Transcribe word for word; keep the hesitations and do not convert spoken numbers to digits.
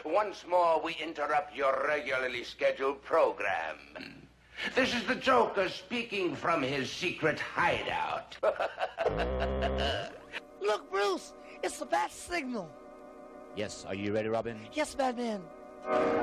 once more we interrupt your regularly scheduled program. This is the Joker speaking from his secret hideout. Look, Bruce, it's the bat signal. Yes, are you ready, Robin? Yes, Batman.